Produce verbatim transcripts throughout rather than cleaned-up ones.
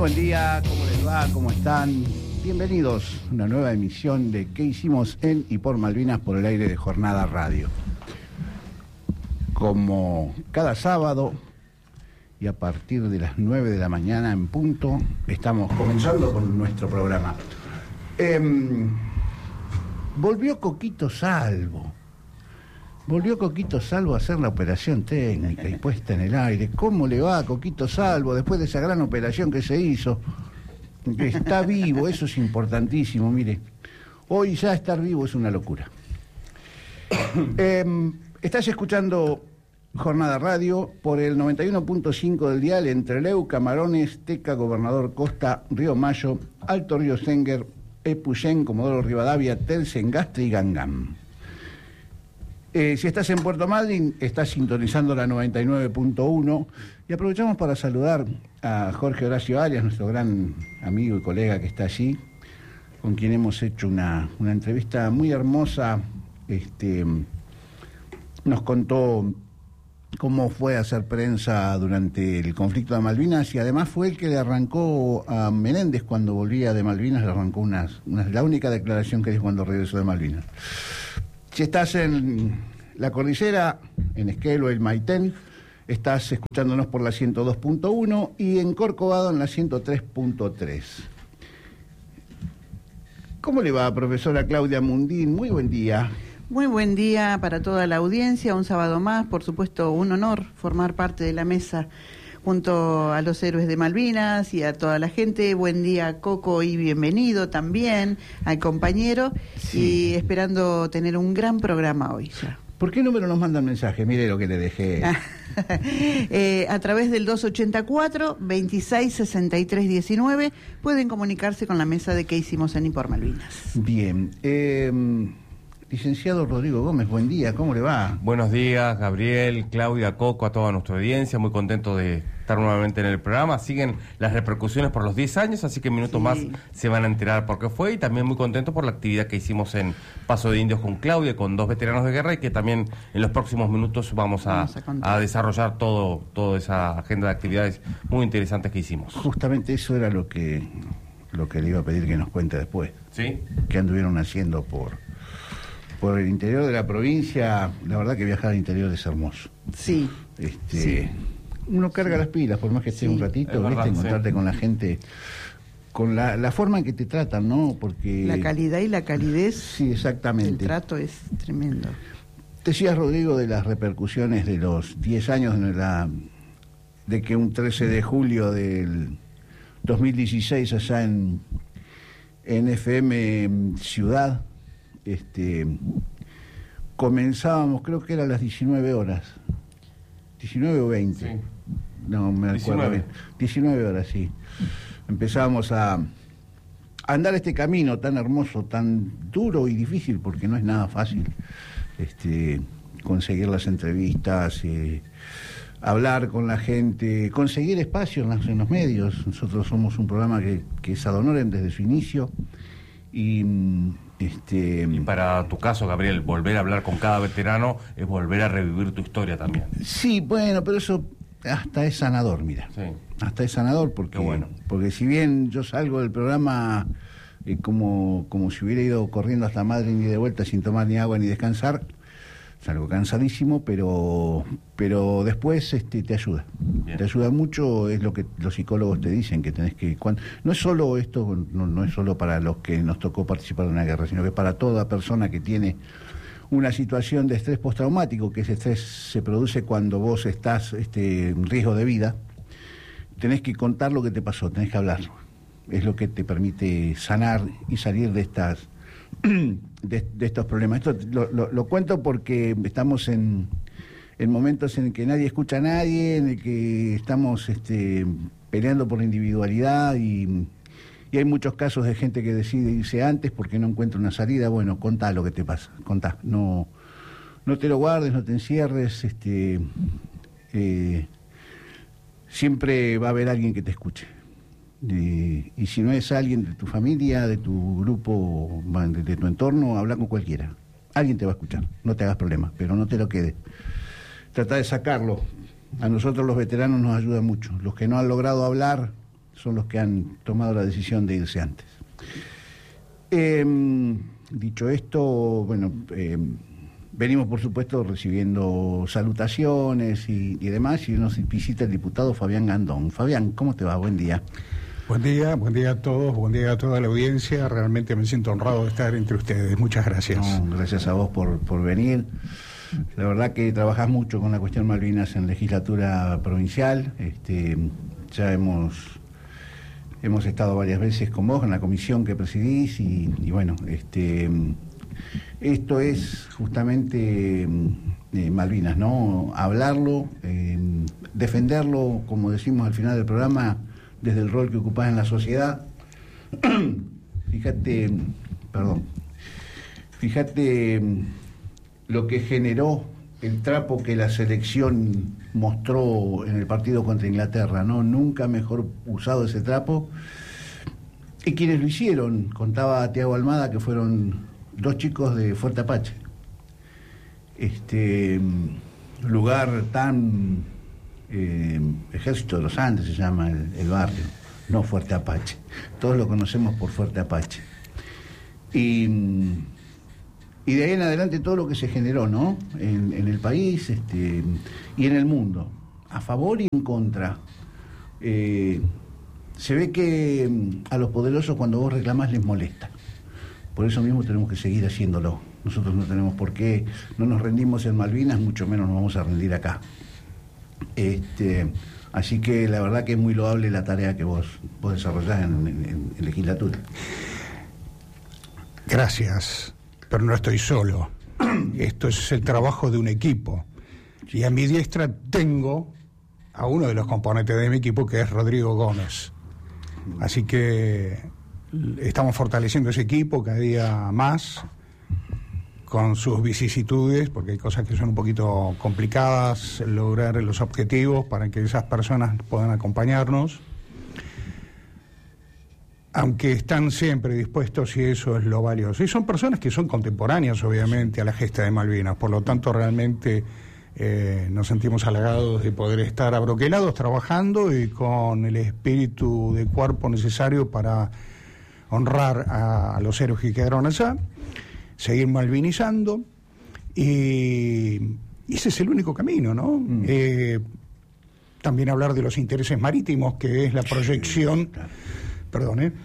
buen día, ¿cómo les va? ¿Cómo están? Bienvenidos a una nueva emisión de ¿Qué hicimos en y por Malvinas por el aire de Jornada Radio? Como cada sábado y a partir de las nueve de la mañana en punto, estamos comenzando con nuestro programa. Eh, volvió Coquito Salvo. Volvió Coquito Salvo a hacer la operación técnica y puesta en el aire. ¿Cómo le va a Coquito Salvo después de esa gran operación que se hizo? Que está vivo, eso es importantísimo, mire. Hoy ya estar vivo es una locura. Eh, estás escuchando Jornada Radio por el noventa y uno punto cinco del dial entre Leu, Camarones, Teca, Gobernador Costa, Río Mayo, Alto Río Senguer, Epuyén, Comodoro Rivadavia, Telsengastre y Gangam. Eh, si estás en Puerto Madryn, estás sintonizando la noventa y nueve punto uno y aprovechamos para saludar a Jorge Horacio Arias, nuestro gran amigo y colega que está allí, con quien hemos hecho una, una entrevista muy hermosa. Este, nos contó cómo fue hacer prensa durante el conflicto de Malvinas y además fue el que le arrancó a Menéndez cuando volvía de Malvinas, le arrancó unas, unas, la única declaración que dijo cuando regresó de Malvinas. Si estás en la cordillera, en Esquel o el Maitén, estás escuchándonos por la ciento dos punto uno y en Corcovado en la ciento tres punto tres. ¿Cómo le va, profesora Claudia Mundín? Muy buen día. Muy buen día para toda la audiencia, un sábado más, por supuesto un honor formar parte de la mesa junto a los héroes de Malvinas y a toda la gente. Buen día, Coco, y bienvenido también al compañero, sí. Y esperando tener un gran programa hoy ya. ¿Por qué número nos mandan mensaje? Mire lo que le dejé. eh, a través del dos ochenta y cuatro, veintiséis sesenta y tres diecinueve pueden comunicarse con la mesa de ¿Qué hicimos en y por Malvinas? Bien. Eh... Licenciado Rodrigo Gómez, buen día, ¿cómo le va? Buenos días, Gabriel, Claudia, Coco, a toda nuestra audiencia, muy contento de estar nuevamente en el programa. Siguen las repercusiones por los diez años, así que en minutos sí. más se van a enterar por qué fue, y también muy contento por la actividad que hicimos en Paso de Indios con Claudia, con dos veteranos de guerra, y que también en los próximos minutos vamos a, vamos a, a desarrollar todo, toda esa agenda de actividades muy interesantes que hicimos. Justamente eso era lo que, lo que le iba a pedir que nos cuente después. ¿Sí? ¿Qué anduvieron haciendo por... por el interior de la provincia? La verdad que viajar al interior es hermoso. Sí. Este, sí. Uno carga sí. las pilas, por más que esté sí. un ratito, ¿viste? Encontrarte sí. con la gente, con la, la forma en que te tratan, ¿no? Porque la calidad y la calidez. Sí, exactamente. El trato es tremendo. Decías, Rodrigo, de las repercusiones de los diez años de, la, de que un trece de julio del dos mil dieciséis allá en, en F M Ciudad, Este, comenzábamos, creo que era a las diecinueve horas, diecinueve o veinte, sí. no me acuerdo bien, diecinueve horas, sí. Empezábamos a, a andar este camino tan hermoso, tan duro y difícil, porque no es nada fácil este, conseguir las entrevistas, eh, hablar con la gente, conseguir espacio en, las, en los medios. Nosotros somos un programa que, que es ad honorem desde su inicio y... Este... Y para tu caso, Gabriel, volver a hablar con cada veterano es volver a revivir tu historia también. Sí, bueno, pero eso hasta es sanador, mira. Sí. Hasta es sanador porque, bueno. porque si bien yo salgo del programa eh, como, como si hubiera ido corriendo hasta Madrid y de vuelta sin tomar ni agua ni descansar, salgo cansadísimo, pero pero después este te ayuda. Bien. Te ayuda mucho, es lo que los psicólogos te dicen, que tenés que... Cuando, no es solo esto, no, no es solo para los que nos tocó participar en una guerra, sino que para toda persona que tiene una situación de estrés postraumático, que ese estrés se produce cuando vos estás este, en riesgo de vida, tenés que contar lo que te pasó, tenés que hablar. Es lo que te permite sanar y salir de estas... De, de estos problemas. Esto lo, lo, lo cuento porque estamos en, en momentos en que nadie escucha a nadie, en el que estamos este, peleando por la individualidad y, y hay muchos casos de gente que decide irse antes porque no encuentra una salida. Bueno, contá lo que te pasa, contá, no, no te lo guardes, no te encierres, este, eh, siempre va a haber alguien que te escuche. Eh, y si no es alguien de tu familia, de tu grupo, de, de tu entorno, habla con cualquiera. Alguien te va a escuchar, no te hagas problemas, pero no te lo quedes. Trata de sacarlo. A nosotros los veteranos nos ayuda mucho. Los que no han logrado hablar, son los que han tomado la decisión de irse antes. Eh, dicho esto, bueno, eh, venimos por supuesto recibiendo salutaciones y, y demás, y nos visita el diputado Fabián Gandón. Fabián, ¿cómo te va? Buen día. Buen día, buen día a todos, buen día a toda la audiencia. Realmente me siento honrado de estar entre ustedes. Muchas gracias. No, gracias a vos por, por venir. La verdad que trabajás mucho con la cuestión Malvinas en legislatura provincial. Este, ya hemos hemos estado varias veces con vos en la comisión que presidís y, y bueno, este esto es justamente eh, Malvinas, ¿no? Hablarlo, eh, defenderlo, como decimos al final del programa, desde el rol que ocupás en la sociedad. Fíjate, perdón, fíjate lo que generó el trapo que la selección mostró en el partido contra Inglaterra, ¿no? Nunca mejor usado ese trapo. Y quienes lo hicieron, contaba Tiago Almada, que fueron dos chicos de Fuerte Apache. Este lugar tan... Eh, Ejército de los Andes se llama el, el barrio, no Fuerte Apache. Todos lo conocemos por Fuerte Apache. Y, y de ahí en adelante todo lo que se generó, ¿no? En, en el país este, y en el mundo, a favor y en contra. Eh, se ve que a los poderosos cuando vos reclamás les molesta. Por eso mismo tenemos que seguir haciéndolo. Nosotros no tenemos por qué, no nos rendimos en Malvinas, mucho menos nos vamos a rendir acá. Este, así que la verdad que es muy loable la tarea que vos, vos desarrollás en, en, en legislatura. Gracias, pero no estoy solo. Esto es el trabajo de un equipo. Y a mi diestra tengo a uno de los componentes de mi equipo, que es Rodrigo Gómez. Así que estamos fortaleciendo ese equipo cada día más, con sus vicisitudes, porque hay cosas que son un poquito complicadas, lograr los objetivos para que esas personas puedan acompañarnos, aunque están siempre dispuestos, y eso es lo valioso. Y son personas que son contemporáneas, obviamente, a la gesta de Malvinas, por lo tanto, realmente eh, nos sentimos halagados de poder estar abroquelados, trabajando y con el espíritu de cuerpo necesario para honrar a, a los héroes que quedaron allá, seguir malvinizando, y, y ese es el único camino, ¿no? Mm. Eh, también hablar de los intereses marítimos, que es la proyección, sí, claro. perdón, ¿eh?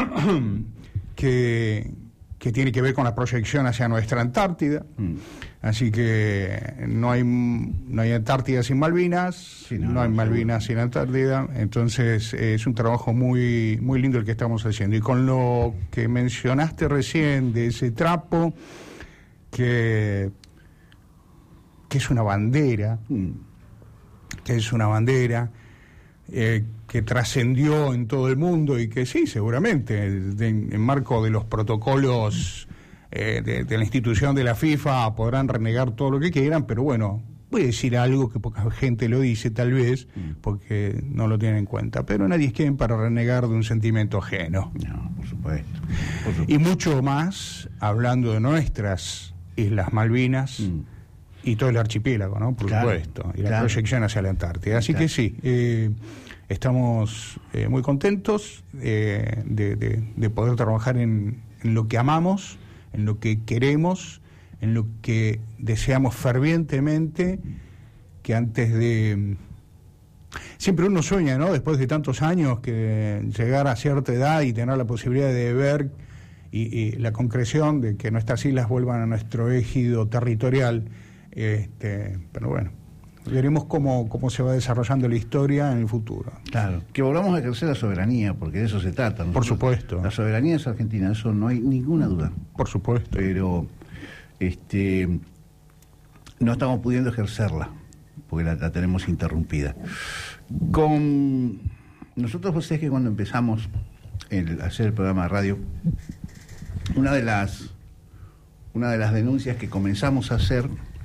que, que tiene que ver con la proyección hacia nuestra Antártida. Mm. Así que no hay no hay Antártida sin Malvinas, sí, no, no hay Malvinas sin Antártida. Entonces eh, es un trabajo muy muy lindo el que estamos haciendo. Y con lo que mencionaste recién de ese trapo, que, que es una bandera, mm. que es una bandera eh, que trascendió en todo el mundo y que sí, seguramente, de, en marco de los protocolos Eh, de, de la institución de la FIFA, podrán renegar todo lo que quieran, pero bueno, voy a decir algo que poca gente lo dice tal vez, porque no lo tienen en cuenta, pero nadie es quien para renegar de un sentimiento ajeno. No, por supuesto, por supuesto. Y mucho más hablando de nuestras Islas Malvinas mm. y todo el archipiélago, ¿no? Por claro, supuesto, y la claro. proyección hacia la Antártida. Así claro. que sí, eh, estamos eh, muy contentos eh, de, de, de poder trabajar en, en lo que amamos, en lo que queremos, en lo que deseamos fervientemente, que antes de... Siempre uno sueña, ¿no?, después de tantos años, que llegar a cierta edad y tener la posibilidad de ver y, y la concreción de que nuestras islas vuelvan a nuestro ejido territorial. Este, pero bueno, veremos cómo, cómo se va desarrollando la historia en el futuro. Claro, que volvamos a ejercer la soberanía, porque de eso se trata. Nosotros, por supuesto. La soberanía es argentina, eso no hay ninguna duda. Por supuesto. Pero este, no estamos pudiendo ejercerla, porque la, la tenemos interrumpida. Con nosotros, vos sabés que cuando empezamos el, a hacer el programa de radio, una de las una de las denuncias que comenzamos a hacer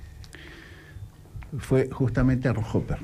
fue justamente a Rohopper.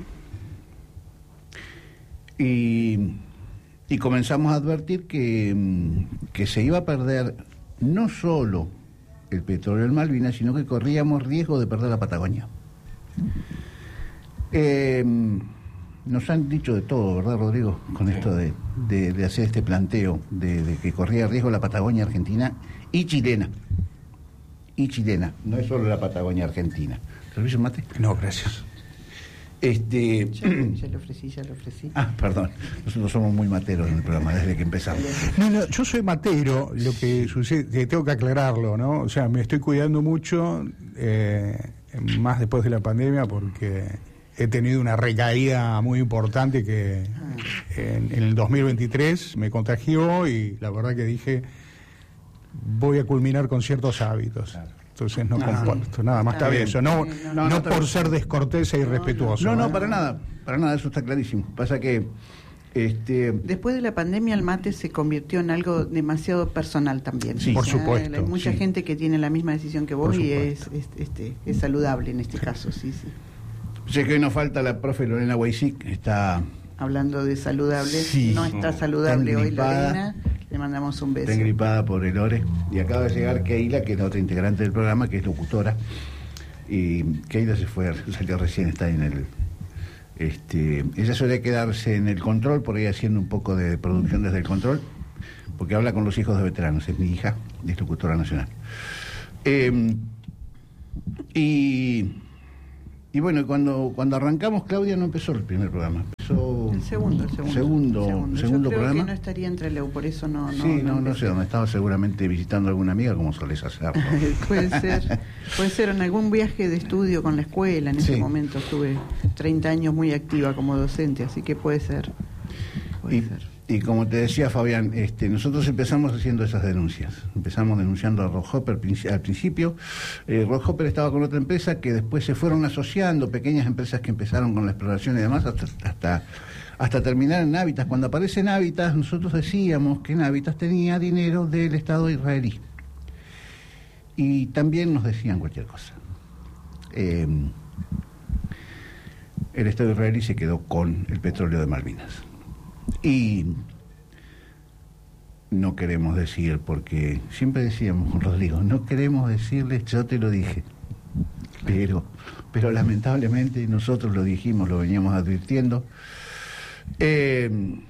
Y, y comenzamos a advertir que, que se iba a perder no solo el petróleo en Malvinas, sino que corríamos riesgo de perder la Patagonia. Eh, nos han dicho de todo, ¿verdad, Rodrigo? Con sí. esto de, de, de hacer este planteo, de, de que corría riesgo la Patagonia argentina y chilena. Y chilena, no es solo la Patagonia argentina. ¿Servicio mate? No, gracias. Este... Ya, ya lo ofrecí, ya lo ofrecí. Ah, perdón. Nosotros somos muy materos en el programa desde que empezamos. No, no, yo soy matero, lo que sucede, que tengo que aclararlo, ¿no? O sea, me estoy cuidando mucho, eh, más después de la pandemia, porque he tenido una recaída muy importante que en, en el dos mil veintitrés me contagió y la verdad que dije, voy a culminar con ciertos hábitos. Claro. Entonces no ah, comparto, nada más está que bien. Eso, no, no, no, no por ser descortés e irrespetuoso. No, no, no, para nada, para nada, eso está clarísimo. Pasa que este después de la pandemia el mate se convirtió en algo demasiado personal también. Sí, por supuesto. Hay mucha sí. gente que tiene la misma decisión que vos y es, es, este, es saludable en este sí. caso, sí, sí. Sé que hoy nos falta la profe Lorena Weisic, está... Hablando de saludable, sí. no está saludable hoy Lorena, le mandamos un beso. Está engripada por el Ore. Y acaba de llegar Keila, que es la otra integrante del programa, que es locutora. Y Keila se fue, salió recién, está en el... Este, ella suele quedarse en el control, por ahí haciendo un poco de producción desde el control, porque habla con los hijos de veteranos, es mi hija, es locutora nacional. Eh, y... Y bueno, cuando cuando arrancamos, Claudia no empezó el primer programa, empezó... El segundo, el segundo. Segundo, segundo. segundo Yo creo programa. que no estaría entre Leu, por eso no... no sí, no, no, no sé dónde estaba, seguramente visitando a alguna amiga, como solés hacerlo. puede ser, puede ser en algún viaje de estudio con la escuela, en ese sí. momento estuve treinta años muy activa como docente, así que puede ser. Puede y, ser. Y como te decía Fabián, este, nosotros empezamos haciendo esas denuncias. Empezamos denunciando a Rockhopper al principio. Eh, Rockhopper estaba con otra empresa que después se fueron asociando, pequeñas empresas que empezaron con la exploración y demás, hasta, hasta, hasta terminar en Navitas. Cuando aparece Navitas, nosotros decíamos que Navitas tenía dinero del Estado israelí. Y también nos decían cualquier cosa. Eh, el Estado israelí se quedó con el petróleo de Malvinas. Y no queremos decir, porque siempre decíamos con Rodrigo, no queremos decirles, yo te lo dije, pero, pero lamentablemente nosotros lo dijimos, lo veníamos advirtiendo. Eh,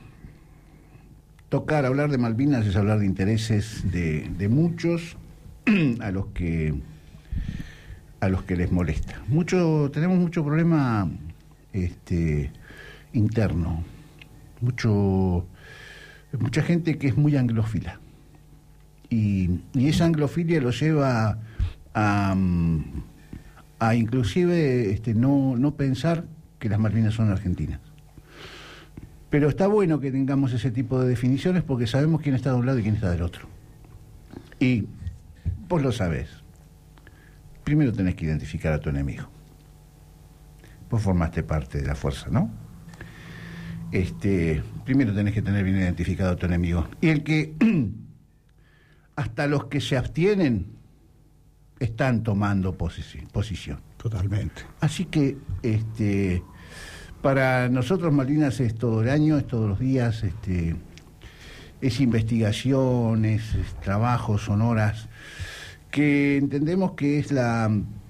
tocar, hablar de Malvinas es hablar de intereses de, de muchos a los que a los que les molesta. Mucho, tenemos mucho problema este, interno. Mucho, mucha gente que es muy anglófila y, y esa anglofilia lo lleva a, a inclusive este, no, no pensar que las Malvinas son argentinas. Pero está bueno que tengamos ese tipo de definiciones porque sabemos quién está de un lado y quién está del otro. Y vos lo sabés. Primero tenés que identificar a tu enemigo. Vos formaste parte de la fuerza, ¿no? Este, primero tenés que tener bien identificado a tu enemigo. Y el que hasta los que se abstienen están tomando posici- posición. Totalmente. Así que este, para nosotros Malvinas es todo el año, es todos los días, este, es investigación, es, es trabajo, son horas, que entendemos que es la,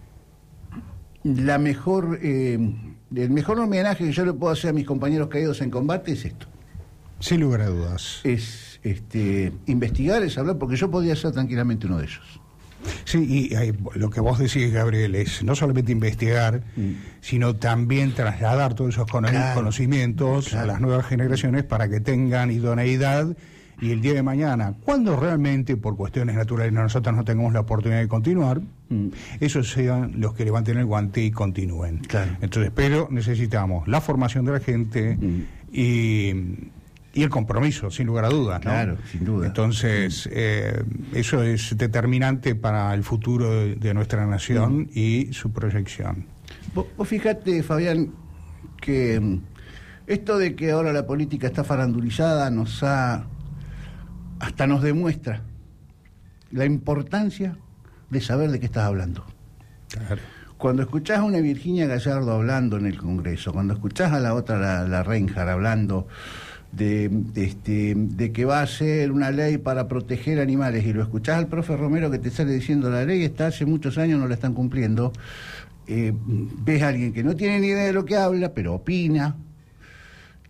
la mejor... Eh, el mejor homenaje que yo le puedo hacer a mis compañeros caídos en combate es esto. Sin lugar a dudas. Es este, investigar, es hablar, porque yo podría ser tranquilamente uno de ellos. Sí, y hay, lo que vos decís, Gabriel, es no solamente investigar, mm. sino también trasladar todos esos cono- claro, conocimientos claro. a las nuevas generaciones para que tengan idoneidad y el día de mañana, cuando realmente por cuestiones naturales nosotros no tengamos la oportunidad de continuar, mm. esos sean los que levanten el guante y continúen. Claro. Entonces, pero necesitamos la formación de la gente mm. y, y el compromiso, sin lugar a dudas, ¿no? Claro, sin duda. Entonces, eh, eso es determinante para el futuro de, de nuestra nación mm. y su proyección. Vos, vos fíjate, Fabián, que esto de que ahora la política está farandulizada nos ha... hasta nos demuestra la importancia de saber de qué estás hablando. Claro. Cuando escuchás a una Virginia Gallardo hablando en el Congreso, cuando escuchás a la otra, la, la Reinhardt, hablando de, de, este, de que va a ser una ley para proteger animales, y lo escuchás al profe Romero que te sale diciendo la ley está hace muchos años, no la están cumpliendo, eh, ves a alguien que no tiene ni idea de lo que habla, pero opina,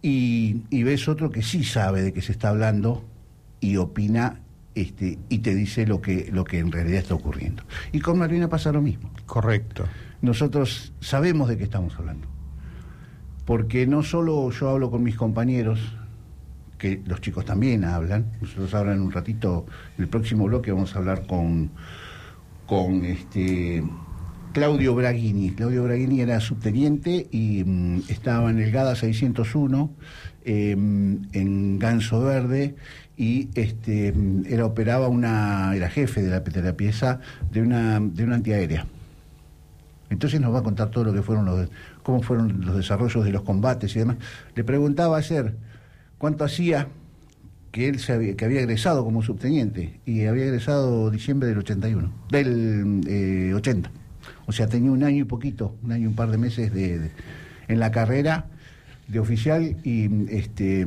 y, y ves otro que sí sabe de qué se está hablando y opina este, y te dice lo que, lo que en realidad está ocurriendo. Y con Malvina pasa lo mismo. Correcto. Nosotros sabemos de qué estamos hablando. Porque no solo yo hablo con mis compañeros, que los chicos también hablan. Nosotros ahora en un ratito, en el próximo bloque, vamos a hablar con, con este Claudio Braghini. Claudio Braghini era subteniente y um, estaba en el GADA seiscientos uno, eh, en Ganso Verde, y este era operaba una era jefe de la, de la pieza de una de una antiaérea. Entonces nos va a contar todo lo que fueron los cómo fueron los desarrollos de los combates y demás. Le preguntaba ayer cuánto hacía que él se había, que había egresado como subteniente, y había egresado diciembre del ochenta y uno, del eh, ochenta. O sea, tenía un año y poquito, un año y un par de meses de, de en la carrera de oficial, y este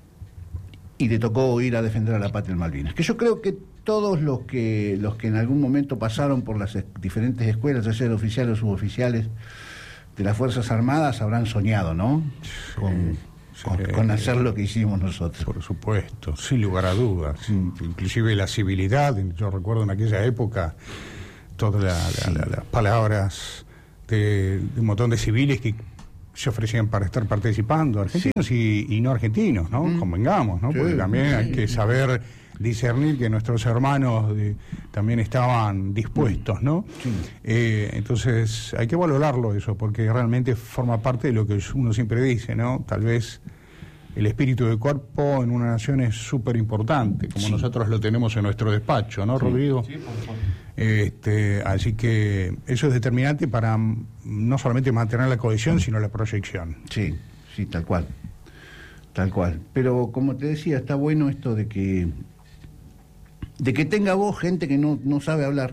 y le tocó ir a defender a la patria en Malvinas. Que yo creo que todos los que los que en algún momento pasaron por las es, diferentes escuelas, ya sea oficiales o suboficiales de las Fuerzas Armadas, habrán soñado, ¿no? Sí, con, sí, con, con hacer lo que hicimos nosotros. Por supuesto, sin lugar a dudas. Sí. Inclusive la civilidad, yo recuerdo en aquella época todas la, sí. la, la, las palabras de, de un montón de civiles que se ofrecían para estar participando, argentinos sí. y, y no argentinos, ¿no? Mm. Convengamos, ¿no? Sí. Porque también hay que saber discernir que nuestros hermanos de, también estaban dispuestos, ¿no? Sí. Eh, entonces hay que valorarlo eso, porque realmente forma parte de lo que uno siempre dice, ¿no? Tal vez el espíritu del cuerpo en una nación es súper importante, como sí. nosotros lo tenemos en nuestro despacho, ¿no, sí. Rodrigo? Sí, por favor. Este, así que eso es determinante para no solamente mantener la cohesión, sino la proyección. Sí, sí, tal cual. Tal cual. Pero como te decía, está bueno esto de que de que tenga voz gente que no, no sabe hablar,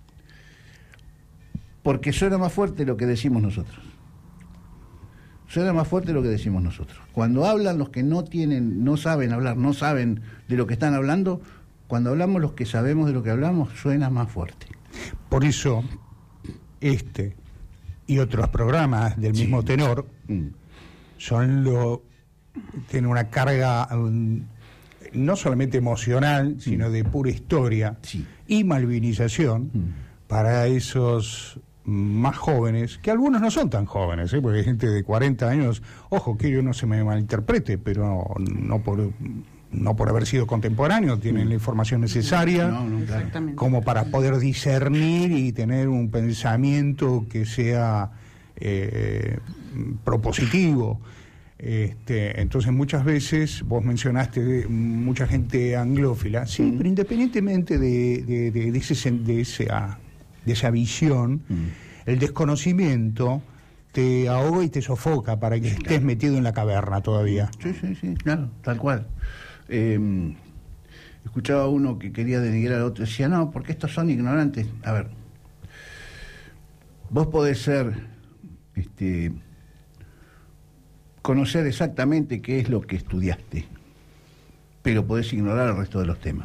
porque suena más fuerte lo que decimos nosotros. Suena más fuerte lo que decimos nosotros. Cuando hablan los que no tienen, no saben hablar, no saben de lo que están hablando, cuando hablamos los que sabemos de lo que hablamos, suena más fuerte. Por eso, este y otros programas del sí. mismo tenor mm. son lo tienen una carga um, no solamente emocional, mm. sino de pura historia sí. y malvinización mm. para esos más jóvenes, que algunos no son tan jóvenes, ¿eh? Porque hay gente de cuarenta años, ojo, que yo no se me malinterprete, pero no por no por haber sido contemporáneo, tienen la información necesaria no, no, como para poder discernir y tener un pensamiento que sea eh, propositivo. Este, entonces muchas veces vos mencionaste mucha gente anglófila, sí, mm. pero independientemente de, de, de, de, ese, de, esa, de esa visión, mm. el desconocimiento te ahoga y te sofoca para que sí, estés claro. metido en la caverna todavía. Sí, sí, sí, claro, tal cual. Eh, escuchaba a uno que quería denigrar al otro, decía, no, porque estos son ignorantes. A ver, vos podés ser, este, conocer exactamente qué es lo que estudiaste, pero podés ignorar el resto de los temas.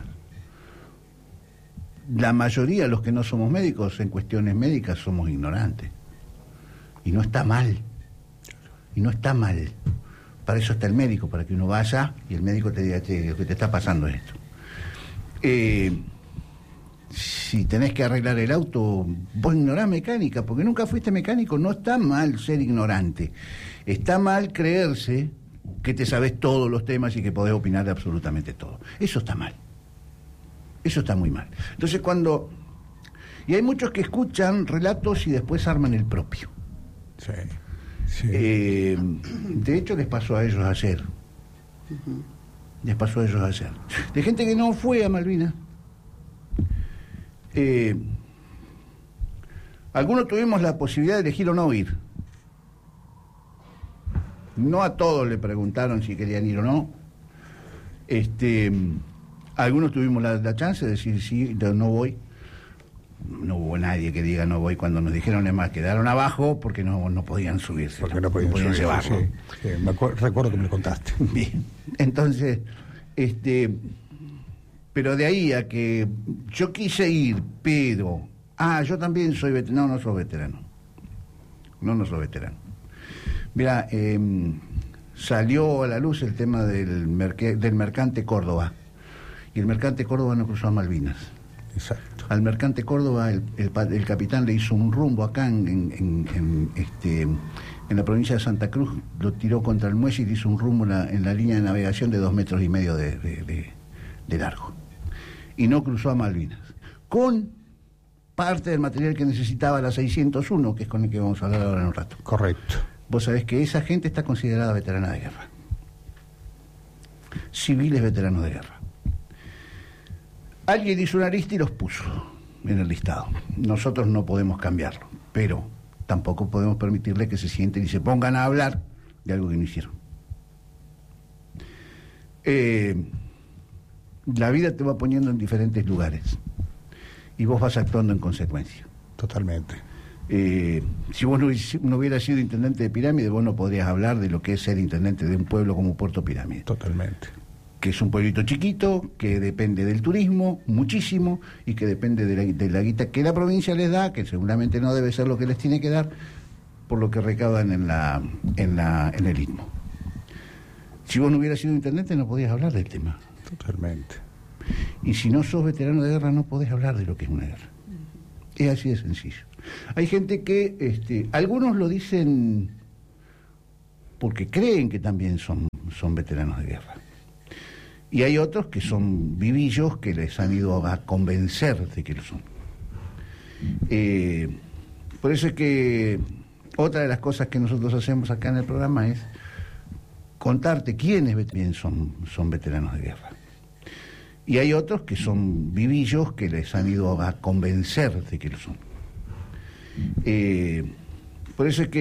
La mayoría de los que no somos médicos en cuestiones médicas somos ignorantes. Y no está mal. Y no está mal. Para eso está el médico, para que uno vaya y el médico te diga, che, lo que te está pasando es esto. Eh, si tenés que arreglar el auto, vos ignorás mecánica, porque nunca fuiste mecánico. No está mal ser ignorante. Está mal creerse que te sabés todos los temas y que podés opinar de absolutamente todo. Eso está mal. Eso está muy mal. Entonces cuando... Y hay muchos que escuchan relatos y después arman el propio. Sí. Sí. Eh, de hecho les pasó a ellos ayer. Uh-huh. Les pasó a ellos ayer. De gente que no fue a Malvinas. Eh, algunos tuvimos la posibilidad de elegir o no ir. No a todos le preguntaron si querían ir o no. Este, algunos tuvimos la, la chance de decir sí, no voy. No hubo nadie que diga no voy cuando nos dijeron, es más, quedaron abajo porque no, no podían subirse. Porque no podían, no podían subir, llevarlo. Sí, sí, me acu- recuerdo que me lo contaste. Bien, entonces, este, pero de ahí a que yo quise ir, pero, ah, yo también soy veterano, no, no soy veterano. No, no soy veterano. Mira, eh, salió a la luz el tema del, merque, del mercante Córdoba. Y el mercante Córdoba no cruzó a Malvinas. Exacto. Al mercante Córdoba el, el, el capitán le hizo un rumbo acá en, en, en, este, en la provincia de Santa Cruz, lo tiró contra el muelle y le hizo un rumbo en la, en la línea de navegación de dos metros y medio de, de, de, de largo. Y no cruzó a Malvinas. Con parte del material que necesitaba la seiscientos uno, que es con el que vamos a hablar ahora en un rato. Correcto. Vos sabés que esa gente está considerada veterana de guerra. Civiles veteranos de guerra. Alguien hizo una lista y los puso en el listado. Nosotros no podemos cambiarlo, pero tampoco podemos permitirle que se sienten y se pongan a hablar de algo que no hicieron. Eh, la vida te va poniendo en diferentes lugares y vos vas actuando en consecuencia. Totalmente. Eh, si vos no, no hubieras sido intendente de Pirámide, vos no podrías hablar de lo que es ser intendente de un pueblo como Puerto Pirámide. Totalmente. Que es un pueblito chiquito, que depende del turismo muchísimo y que depende de la, de la guita que la provincia les da, que seguramente no debe ser lo que les tiene que dar, por lo que recaudan en, la, en, la, en el istmo. Si vos no hubieras sido intendente, no podías hablar del tema. Totalmente. Y si no sos veterano de guerra, no podés hablar de lo que es una guerra. Es así de sencillo. Hay gente que, este, algunos lo dicen porque creen que también son, son veteranos de guerra. Y hay otros que son vivillos que les han ido a convencer de que lo son. Eh, por eso es que otra de las cosas que nosotros hacemos acá en el programa es contarte quiénes bien son, son veteranos de guerra. Y hay otros que son vivillos que les han ido a convencer de que lo son. Eh, por eso es que